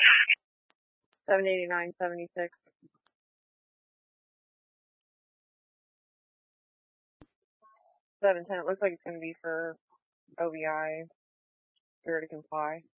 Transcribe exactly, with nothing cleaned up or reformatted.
seven eighty-nine seventy-six. seven ten, it looks like it's going to be for O B I, Spirit to Comply.